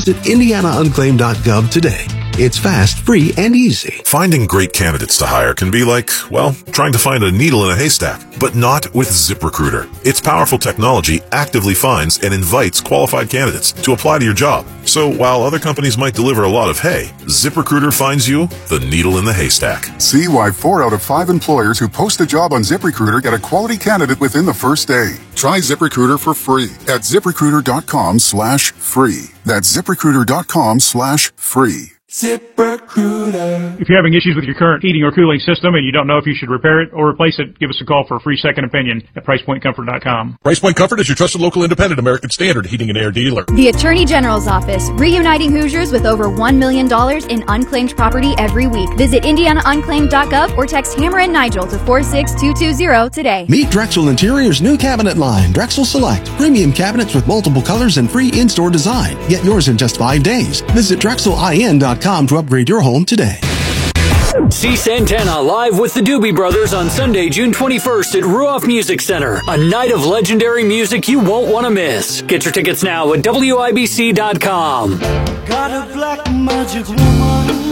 Visit IndianaUnclaimed.gov today. It's fast, free, and easy. Finding great candidates to hire can be like, well, trying to find a needle in a haystack, but not with ZipRecruiter. Its powerful technology actively finds and invites qualified candidates to apply to your job. So while other companies might deliver a lot of hay, ZipRecruiter finds you the needle in the haystack. See why 4 out of 5 employers who post a job on ZipRecruiter get a quality candidate within the first day. Try ZipRecruiter for free at ZipRecruiter.com/free. That's ZipRecruiter.com/free. ZipRecruiter. If you're having issues with your current heating or cooling system and you don't know if you should repair it or replace it, give us a call for a free second opinion at PricePointComfort.com. PricePoint Comfort is your trusted local independent American Standard heating and air dealer. The Attorney General's Office, reuniting Hoosiers with over $1 million in unclaimed property every week. Visit IndianaUnclaimed.gov or text Hammer and Nigel to 46220 today. Meet Drexel Interior's new cabinet line, Drexel Select. Premium cabinets with multiple colors and free in-store design. Get yours in just 5 days. Visit DrexelIN.com to upgrade your home today. See Santana live with the Doobie Brothers on Sunday, June 21st at Ruoff Music Center. A night of legendary music you won't want to miss. Get your tickets now at WIBC.com. Got a black magic woman.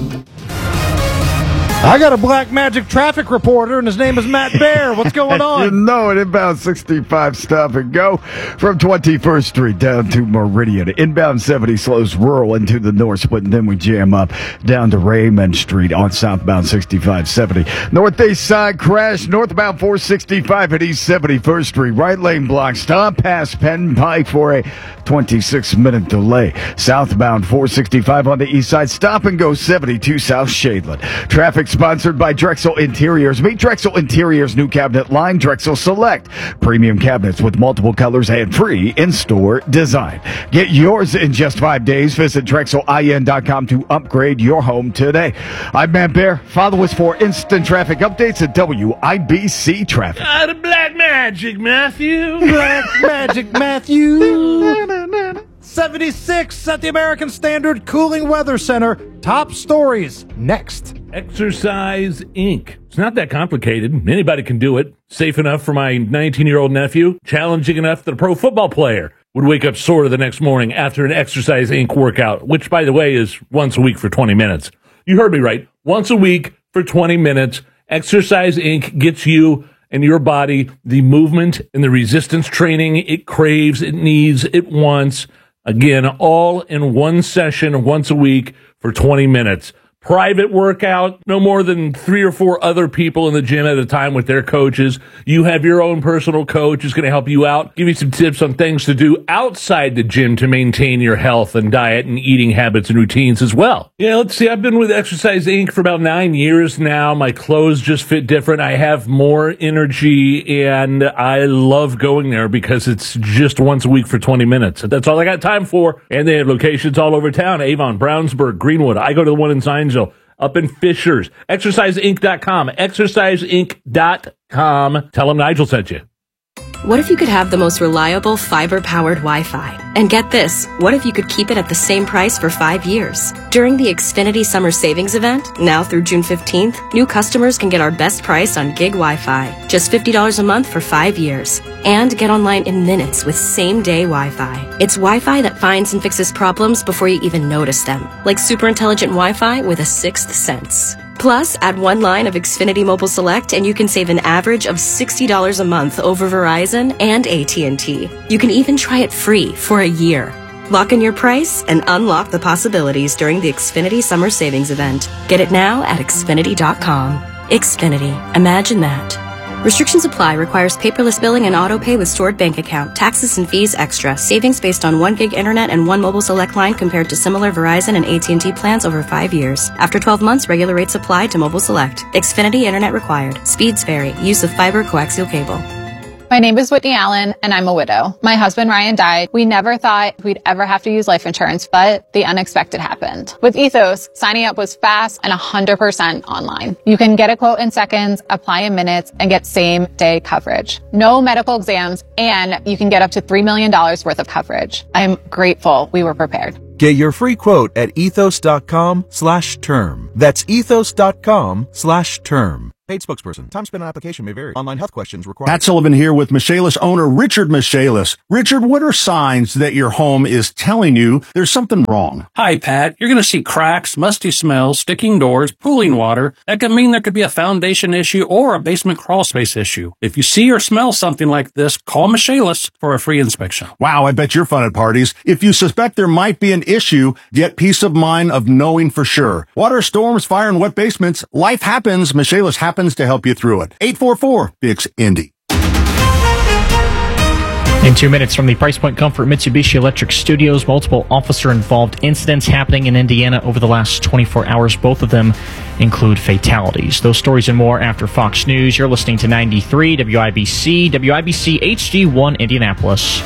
I got a black magic traffic reporter, and his name is Matt Bear. What's going on? You know it. Inbound 65 stop and go from 21st Street down to Meridian. Inbound 70 slows rural into the north split, and then we jam up down to Raymond Street on southbound 6570. Northeast side crash, northbound 465 at East 71st Street. Right lane block, stop past Penn Pike for a 26-minute delay. Southbound 465 on the east side, stop and go 72 South Shadeland. Traffic sponsored by Drexel Interiors. Meet Drexel Interiors' new cabinet line, Drexel Select. Premium cabinets with multiple colors and free in-store design. Get yours in just 5 days. Visit DrexelIN.com to upgrade your home today. I'm Matt Bear. Follow us for instant traffic updates at WIBC Traffic. Got a black magic, Matthew. Black magic, Matthew. 76 at the American Standard Cooling Weather Center. Top stories next. Exercise Inc. It's not that complicated. Anybody can do it. Safe enough for my 19-year-old nephew. Challenging enough that a pro football player would wake up sore the next morning after an Exercise Inc. workout, which, by the way, is once a week for 20 minutes. You heard me right. Once a week for 20 minutes. Exercise Inc. gets you and your body the movement and the resistance training it craves, it needs, it wants. Again, all in one session once a week for 20 minutes. Private workout, no more than 3 or 4 other people in the gym at a time with their coaches. You have your own personal coach who's going to help you out, give you some tips on things to do outside the gym to maintain your health and diet and eating habits and routines as well. Yeah, let's see. I've been with Exercise Inc. for about 9 years now. My clothes just fit different. I have more energy, and I love going there because it's just once a week for 20 minutes. That's all I got time for. And they have locations all over town: Avon, Brownsburg, Greenwood. I go to the one in Zionsville. Up in Fishers. ExerciseInc.com. ExerciseInc.com. Tell them Nigel sent you. What if you could have the most reliable fiber-powered Wi-Fi? And get this, what if you could keep it at the same price for 5 years? During the Xfinity Summer Savings Event, now through June 15th, new customers can get our best price on gig Wi-Fi. Just $50 a month for 5 years. And get online in minutes with same-day Wi-Fi. It's Wi-Fi that finds and fixes problems before you even notice them. Like super intelligent Wi-Fi with a sixth sense. Plus, add one line of Xfinity Mobile Select and you can save an average of $60 a month over Verizon and AT&T. You can even try it free for a year. Lock in your price and unlock the possibilities during the Xfinity Summer Savings Event. Get it now at Xfinity.com. Xfinity. Imagine that. Restrictions apply. Requires paperless billing and auto pay with stored bank account. Taxes and fees extra. Savings based on 1 gig internet and 1 mobile select line compared to similar Verizon and AT&T plans over 5 years. After 12 months, regular rates apply to mobile select. Xfinity internet required. Speeds vary. Use of fiber coaxial cable. My name is Whitney Allen, and I'm a widow. My husband, Ryan, died. We never thought we'd ever have to use life insurance, but the unexpected happened. With Ethos, signing up was fast and 100% online. You can get a quote in seconds, apply in minutes, and get same-day coverage. No medical exams, and you can get up to $3 million worth of coverage. I'm grateful we were prepared. Get your free quote at ethos.com/term. That's ethos.com/term. Paid spokesperson. Time spent on application may vary. Online health questions required. Pat Sullivan here with Michaelis owner Richard Michaelis. Richard, what are signs that your home is telling you there's something wrong? Hi, Pat. You're going to see cracks, musty smells, sticking doors, pooling water. That could mean there could be a foundation issue or a basement crawl space issue. If you see or smell something like this, call Michaelis for a free inspection. Wow, I bet you're fun at parties. If you suspect there might be an issue, get peace of mind of knowing for sure. Water, storms, fire, and wet basements. Life happens. Michaelis happens to help you through it. 844-FIX-INDY. In 2 minutes from the Price Point Comfort Mitsubishi Electric Studios, multiple officer-involved incidents happening in Indiana over the last 24 hours. Both of them include fatalities. Those stories and more after Fox News. You're listening to 93 WIBC, WIBC HD1 Indianapolis.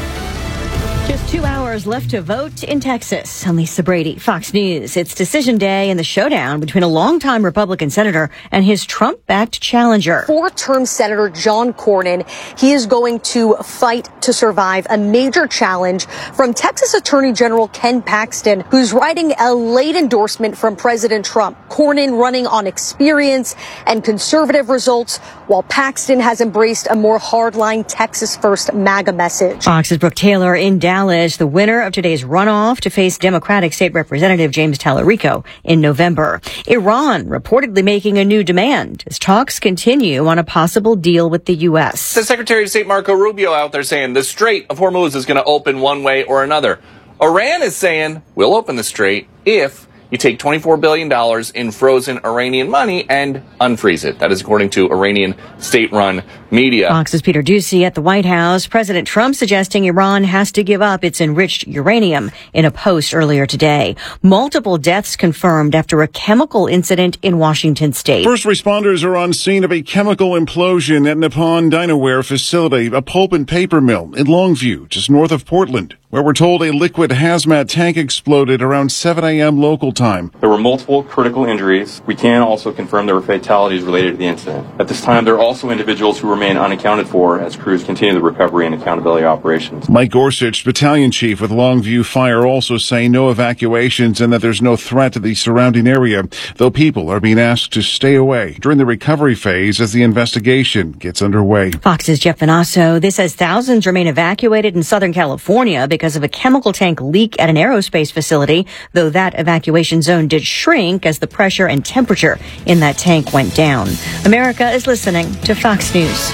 Just 2 hours left to vote in Texas. I'm Lisa Brady, Fox News. It's decision day and the showdown between a longtime Republican senator and his Trump-backed challenger. Four-term Senator John Cornyn. He is going to fight to survive a major challenge from Texas Attorney General Ken Paxton, who's writing a late endorsement from President Trump. Cornyn running on experience and conservative results, while Paxton has embraced a more hardline Texas-first MAGA message. Fox's Brooke Taylor in Dallas, the winner of today's runoff to face Democratic State Representative James Tallarico in November. Iran reportedly making a new demand as talks continue on a possible deal with the U.S. The Secretary of State Marco Rubio out there saying the Strait of Hormuz is going to open one way or another. Iran is saying we'll open the Strait if you take $24 billion in frozen Iranian money and unfreeze it. That is according to Iranian state-run media. Fox's Peter Doocy at the White House. President Trump suggesting Iran has to give up its enriched uranium in a post earlier today. Multiple deaths confirmed after a chemical incident in Washington state. First responders are on scene of a chemical implosion at Nippon Dinaware facility, a pulp and paper mill in Longview, just north of Portland, where we're told a liquid hazmat tank exploded around 7 a.m. local time. There were multiple critical injuries. We can also confirm there were fatalities related to the incident. At this time, there are also individuals who remain unaccounted for as crews continue the recovery and accountability operations. Mike Gorsuch, battalion chief with Longview Fire, also saying no evacuations and that there's no threat to the surrounding area, though people are being asked to stay away during the recovery phase as the investigation gets underway. Fox's Jeff Vanasso. This says thousands remain evacuated in Southern California because of a chemical tank leak at an aerospace facility, though that evacuation zone did shrink as the pressure and temperature in that tank went down. America is listening to Fox News.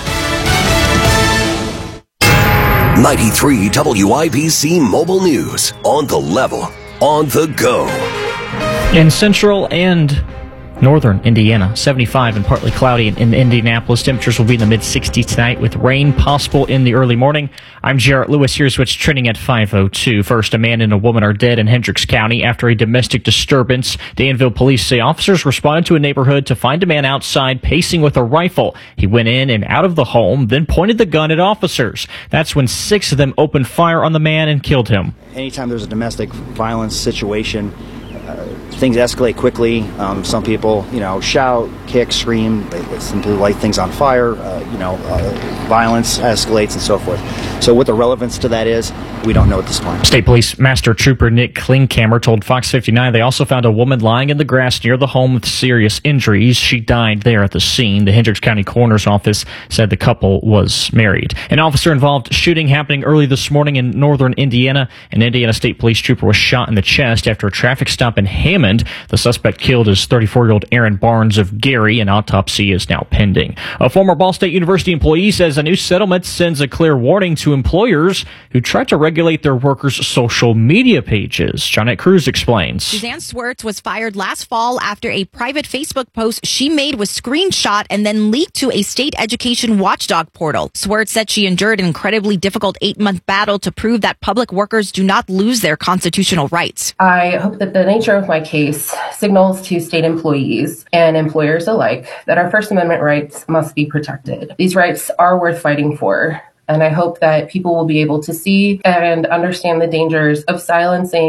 93 WIBC Mobile News. On the level, on the go. In central and northern Indiana, 75 and partly cloudy in Indianapolis. Temperatures will be in the mid-60s tonight with rain possible in the early morning. I'm Jarrett Lewis. Here's what's trending at 5:02. First, a man and a woman are dead in Hendricks County after a domestic disturbance. Danville police say officers responded to a neighborhood to find a man outside pacing with a rifle. He went in and out of the home, then pointed the gun at officers. That's when 6 of them opened fire on the man and killed him. Anytime there's a domestic violence situation, things escalate quickly. Some people, shout, kick, scream. Some people light things on fire. Violence escalates and so forth. So what the relevance to that is, we don't know at this point. State Police Master Trooper Nick Klingkammer told Fox 59 they also found a woman lying in the grass near the home with serious injuries. She died there at the scene. The Hendricks County Coroner's Office said the couple was married. An officer-involved shooting happening early this morning in northern Indiana. An Indiana State Police trooper was shot in the chest after a traffic stop in Hammond. The suspect killed is 34-year-old Aaron Barnes of Gary. An autopsy is now pending. A former Ball State University employee says a new settlement sends a clear warning to employers who try to regulate their workers' social media pages. Johnette Cruz explains. Suzanne Swartz was fired last fall after a private Facebook post she made was screenshot and then leaked to a state education watchdog portal. Swartz said she endured an incredibly difficult 8-month battle to prove that public workers do not lose their constitutional rights. I hope that the nature of my case signals to state employees and employers alike that our First Amendment rights must be protected. These rights are worth fighting for. And I hope that people will be able to see and understand the dangers of silencing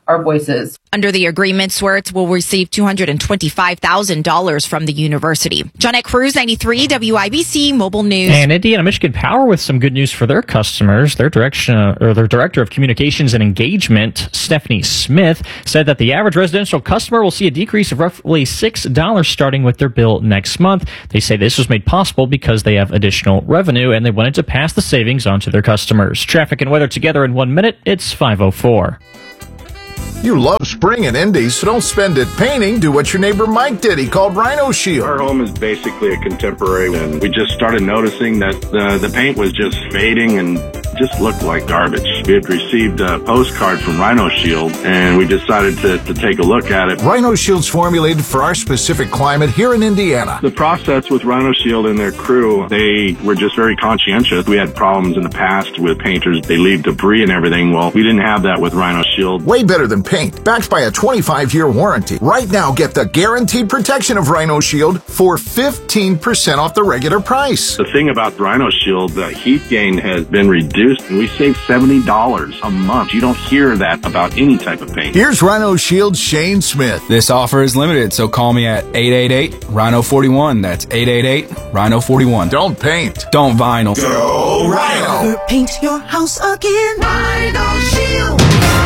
our voices. Under the agreement, Swerts will receive $225,000 from the university. Johnette Cruz, 93 WIBC Mobile News. And Indiana Michigan Power with some good news for their customers. Their director of communications and engagement, Stephanie Smith, said that the average residential customer will see a decrease of roughly $6 starting with their bill next month. They say this was made possible because they have additional revenue and they wanted to pass the savings on to their customers. Traffic and weather together in 1 minute. It's 5:04. You love spring in Indy, so don't spend it painting. Do what your neighbor Mike did. He called Rhino Shield. Our home is basically a contemporary, and we just started noticing that the paint was just fading and just looked like garbage. We had received a postcard from Rhino Shield, and we decided to take a look at it. Rhino Shield's formulated for our specific climate here in Indiana. The process with Rhino Shield and their crew, they were just very conscientious. We had problems in the past with painters. They leave debris and everything. Well, we didn't have that with Rhino Shield. Way better than paint, backed by a 25-year warranty. Right now, get the guaranteed protection of Rhino Shield for 15% off the regular price. The thing about Rhino Shield, the heat gain has been reduced, and we save $70 a month. You don't hear that about any type of paint. Here's Rhino Shield's Shane Smith. This offer is limited, so call me at 888-RHINO-41. That's 888-RHINO-41. Don't paint. Don't vinyl. Go Rhino! Paint your house again. Rhino Shield.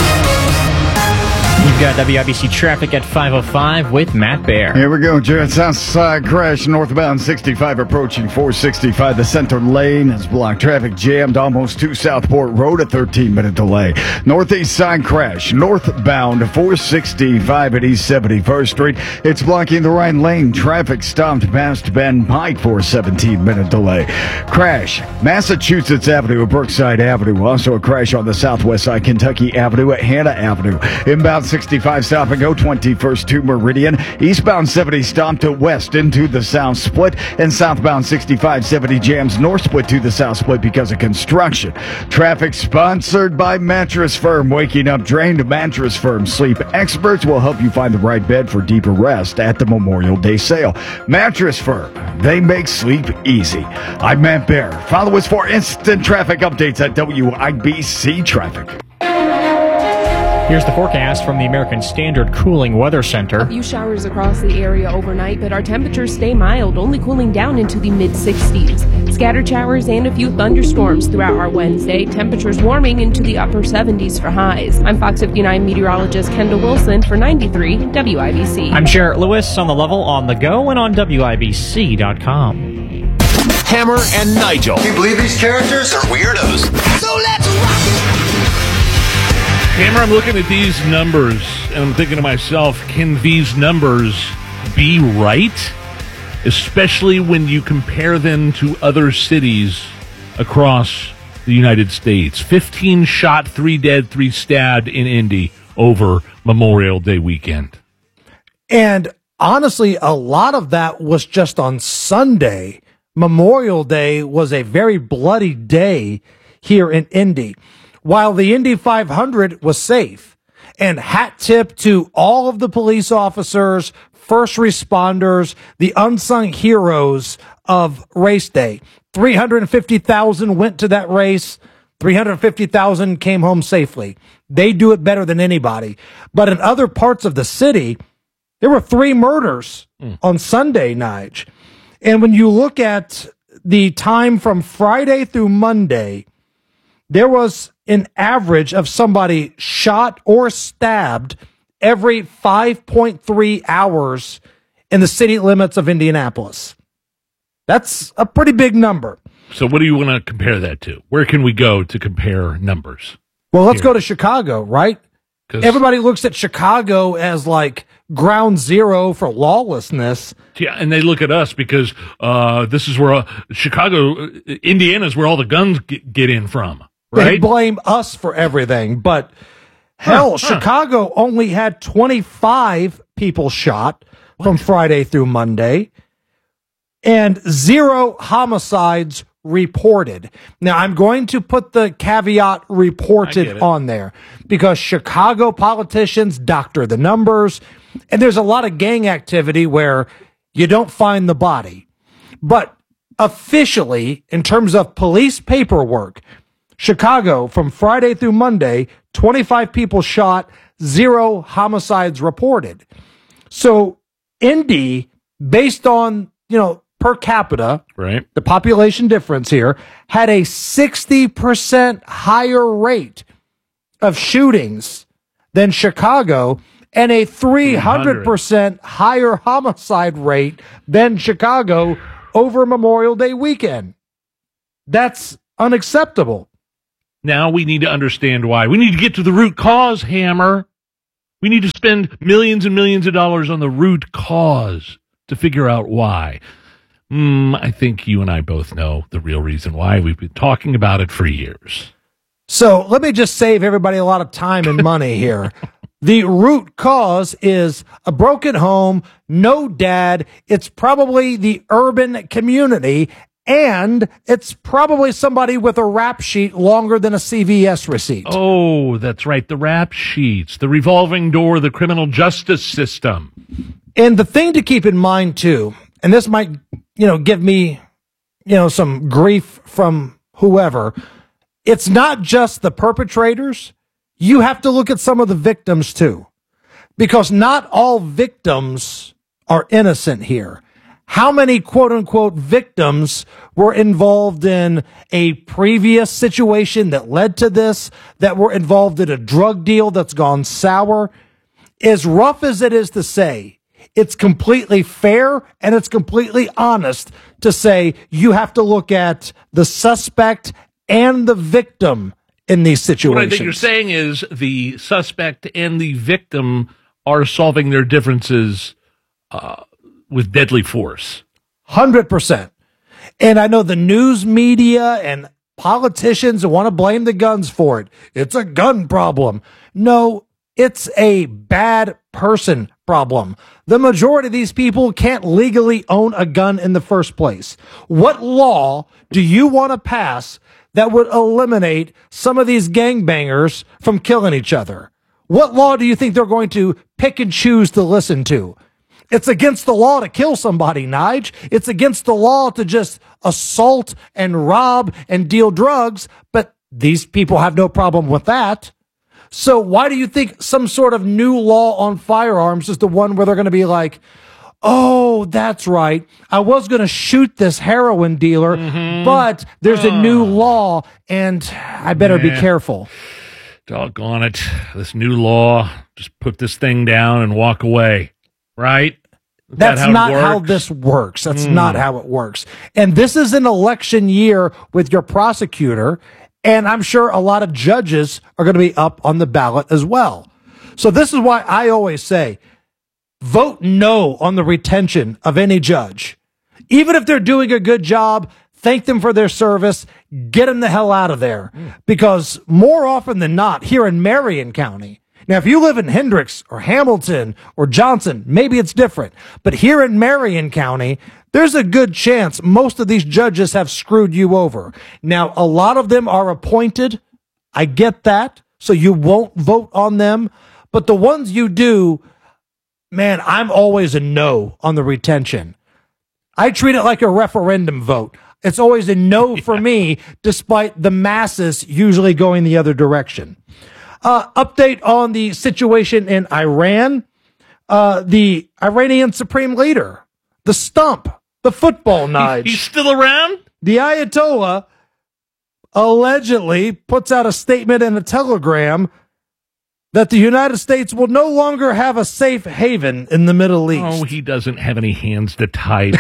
You've got WIBC traffic at 5:05 with Matt Bear. Here we go, Jared. Southside crash northbound 65 approaching 465. The center lane is blocked. Traffic jammed almost to Southport Road, a 13-minute delay. Northeast side crash northbound 465 at East 71st Street. It's blocking the right lane. Traffic stopped past Ben Pike for a 17-minute delay. Crash Massachusetts Avenue at Brookside Avenue. Also a crash on the southwest side, Kentucky Avenue at Hannah Avenue. Inbound 65 stop and go 21st to Meridian. Eastbound 70 stop to west into the south split. And southbound 65 70 jams north split to the south split because of construction. Traffic sponsored by Mattress Firm. Waking up drained. Mattress Firm sleep experts will help you find the right bed for deeper rest at the Memorial Day sale. Mattress Firm. They make sleep easy. I'm Matt Bear. Follow us for instant traffic updates at WIBC Traffic. Here's the forecast from the American Standard Cooling Weather Center. A few showers across the area overnight, but our temperatures stay mild, only cooling down into the mid-60s. Scattered showers and a few thunderstorms throughout our Wednesday. Temperatures warming into the upper 70s for highs. I'm Fox 59 meteorologist Kendall Wilson for 93 WIBC. I'm Jarrett Lewis on the level, on the go, and on WIBC.com. Hammer and Nigel. Do you believe these characters are weirdos? So let's rock it! Hammer, I'm looking at these numbers, and I'm thinking to myself, can these numbers be right? Especially when you compare them to other cities across the United States. 15 shot, 3 dead, 3 stabbed in Indy over Memorial Day weekend. And honestly, a lot of that was just on Sunday. Memorial Day was a very bloody day here in Indy. While the Indy 500 was safe, and hat tip to all of the police officers, first responders, the unsung heroes of race day. 350,000 went to that race. 350,000 came home safely. They do it better than anybody. But in other parts of the city, there were 3 murders on Sunday, Nige. And when you look at the time from Friday through Monday, there was an average of somebody shot or stabbed every 5.3 hours in the city limits of Indianapolis. That's a pretty big number. So what do you want to compare that to? Where can we go to compare numbers? Well, let's go to Chicago, right? Everybody looks at Chicago as like ground zero for lawlessness. Yeah, and they look at us because this is where Chicago, Indiana is where all the guns get in from. Right? They blame us for everything, but hell, Chicago only had 25 people shot from Friday through Monday and 0 homicides reported. Now, I'm going to put the caveat reported on there because Chicago politicians doctor the numbers, and there's a lot of gang activity where you don't find the body. But officially, in terms of police paperwork, Chicago, from Friday through Monday, 25 people shot, 0 homicides reported. So Indy, based on, per capita, right, the population difference here, had a 60% higher rate of shootings than Chicago and a 300% higher homicide rate than Chicago over Memorial Day weekend. That's unacceptable. Now we need to understand why. We need to get to the root cause, Hammer. We need to spend millions and millions of dollars on the root cause to figure out why. I think you and I both know the real reason why. We've been talking about it for years. So let me just save everybody a lot of time and money here. The root cause is a broken home, no dad. It's probably the urban community, and it's probably somebody with a rap sheet longer than a CVS receipt. Oh, that's right. The rap sheets, the revolving door, the criminal justice system. And the thing to keep in mind, too, and this might, give me, some grief from whoever. It's not just the perpetrators. You have to look at some of the victims, too, because not all victims are innocent here. How many quote-unquote victims were involved in a previous situation that led to this, that were involved in a drug deal that's gone sour? As rough as it is to say, it's completely fair and it's completely honest to say you have to look at the suspect and the victim in these situations. What I think you're saying is the suspect and the victim are solving their differences with deadly force. 100%. And I know the news media and politicians want to blame the guns for it. It's a gun problem. No, it's a bad person problem. The majority of these people can't legally own a gun in the first place. What law do you want to pass that would eliminate some of these gangbangers from killing each other? What law do you think they're going to pick and choose to listen to? It's against the law to kill somebody, Nige. It's against the law to just assault and rob and deal drugs, but these people have no problem with that. So why do you think some sort of new law on firearms is the one where they're going to be like, oh, that's right, I was going to shoot this heroin dealer, but there's a new law, and I better be careful. Doggone it. This new law, just put this thing down and walk away, right? That's not how this works. That's not how it works. And this is an election year with your prosecutor, and I'm sure a lot of judges are going to be up on the ballot as well. So this is why I always say, vote no on the retention of any judge. Even if they're doing a good job, thank them for their service, get them the hell out of there. Because more often than not, here in Marion County, now if you live in Hendricks or Hamilton or Johnson, maybe it's different. But here in Marion County, there's a good chance most of these judges have screwed you over. Now, a lot of them are appointed. I get that. So you won't vote on them. But the ones you do, man, I'm always a no on the retention. I treat it like a referendum vote. It's always a no for me, despite the masses usually going the other direction. Update on the situation in Iran. The Iranian Supreme Leader, the stump, the football Nige. He's still around? The Ayatollah allegedly puts out a statement in a telegram that the United States will no longer have a safe haven in the Middle East. Oh, he doesn't have any hands to type.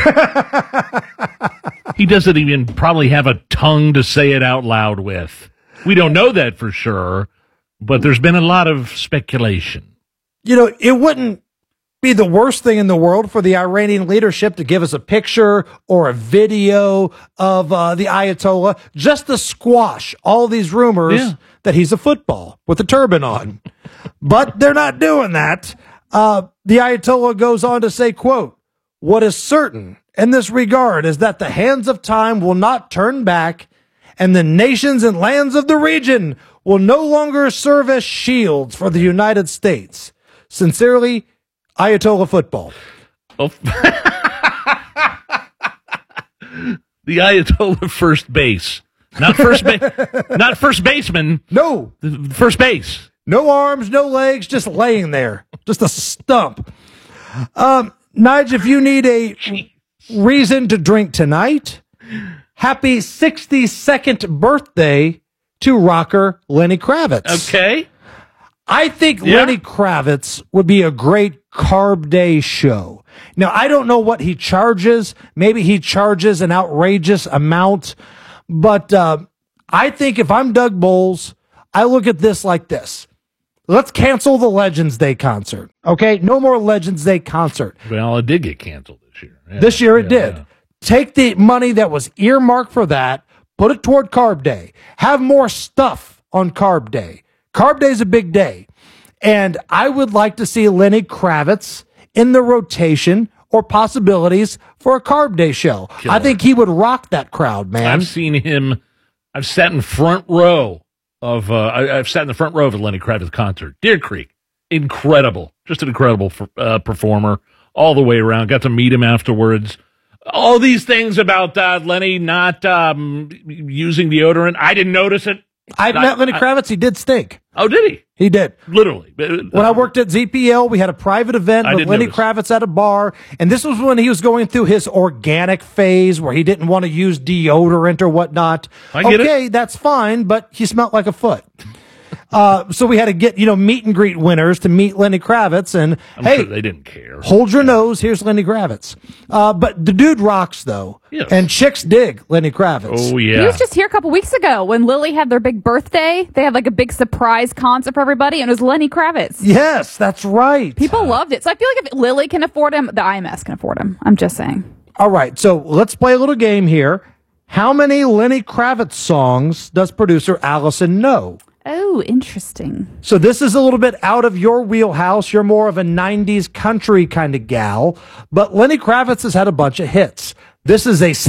He doesn't even probably have a tongue to say it out loud with. We don't know that for sure, but there's been a lot of speculation. You know, it wouldn't be the worst thing in the world for the Iranian leadership to give us a picture or a video of the Ayatollah just to squash all these rumors that he's a football with a turban on. But they're not doing that. The Ayatollah goes on to say, quote, "What is certain in this regard is that the hands of time will not turn back, and the nations and lands of the region will no longer serve as shields for the United States. Sincerely, Ayatollah football." Oh. The Ayatollah first base. Not first not first baseman. No. First base. No arms, no legs, just laying there. Just a stump. Nige, if you need a reason to drink tonight, happy 62nd birthday to rocker Lenny Kravitz. Okay. I think Lenny Kravitz would be a great Carb Day show. Now, I don't know what he charges. Maybe he charges an outrageous amount. But I think if I'm Doug Bowles, I look at this like this. Let's cancel the Legends Day concert. Okay? No more Legends Day concert. Well, it did get canceled this year. Yeah. This year it did. Yeah. Take the money that was earmarked for that, put it toward Carb Day. Have more stuff on Carb Day. Carb Day is a big day. And I would like to see Lenny Kravitz in the rotation or possibilities for a Carb Day show. Killer. I think he would rock that crowd, man. I've seen him. I've sat in front row of I've sat in the front row of a Lenny Kravitz concert. Deer Creek. Incredible. Just an incredible performer all the way around. Got to meet him afterwards. All these things about Lenny not using deodorant. I didn't notice it. I met Lenny Kravitz. He did stink. Oh, did he? He did. Literally. When I worked at ZPL, we had a private event with Lenny Kravitz at a bar, and this was when he was going through his organic phase where he didn't want to use deodorant or whatnot. I get it. That's fine, but he smelled like a foot. So we had to get, meet and greet winners to meet Lenny Kravitz, and I'm sure they didn't care. Hold your nose. Here's Lenny Kravitz. But the dude rocks, though. Yes. And chicks dig Lenny Kravitz. Oh, yeah. He was just here a couple weeks ago when Lily had their big birthday. They had like a big surprise concert for everybody, and it was Lenny Kravitz. Yes, that's right. People loved it. So I feel like if Lily can afford him, the IMS can afford him. I'm just saying. All right, so let's play a little game here. How many Lenny Kravitz songs does producer Allison know? Oh, interesting. So this is a little bit out of your wheelhouse. You're more of a 90s country kind of gal, but Lenny Kravitz has had a bunch of hits. This is a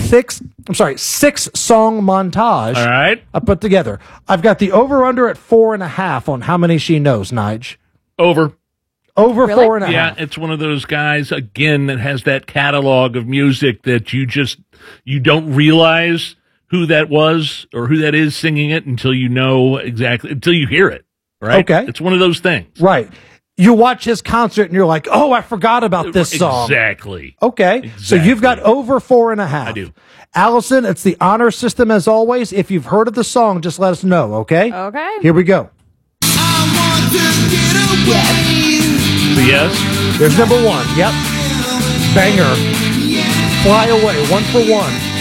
6-song montage. All right. I put together. I've got the over-under at 4.5 on how many she knows, Nige. Over. Over really? 4.5. Yeah, it's one of those guys, again, that has that catalog of music that you don't realize who that was or who that is singing it until you know exactly, until you hear it, right? Okay. It's one of those things. Right. You watch his concert and you're like, oh, I forgot about this song. Exactly. Okay. So you've got over 4.5. I do. Allison, it's the honor system as always. If you've heard of the song, just let us know, okay? Okay. Here we go. Yes. There's number one. Yep. Banger. Fly Away. 1 for 1.